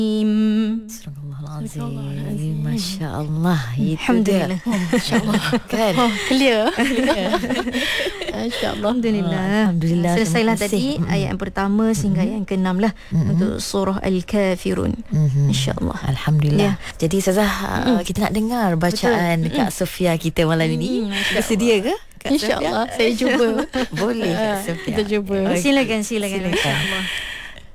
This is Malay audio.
Astagfirullahalazim. Masya-Allah. Alhamdulillah. Masya-Allah. Kan? Clear. Masya-Allah. Alhamdulillah. Selesailah tadi ayat yang pertama sehingga ayat yang ke-6 lah untuk surah Al-Kafirun. Insya-Allah. Alhamdulillah. Jadi Ustazah, kita nak dengar bacaan Kak Sofia kita malam ini. Bersedia ke? InsyaAllah saya cuba. Boleh Kak Sofia. Kita cuba. Silakan. Silakan. InsyaAllah.